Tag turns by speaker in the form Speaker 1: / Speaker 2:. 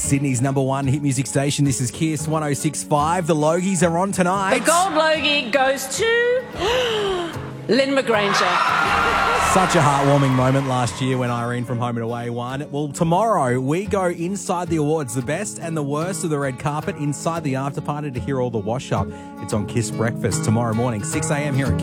Speaker 1: Sydney's number one hit music station. This is Kiss 106.5. The Logies are on tonight.
Speaker 2: The gold Logie goes to Lynn McGranger.
Speaker 1: Such a heartwarming moment last year when Irene from Home and Away won. Well, tomorrow we go inside the awards, the best and the worst of the red carpet, inside the after party to hear all the wash up. It's on Kiss Breakfast tomorrow morning, 6 a.m. here at Kiss.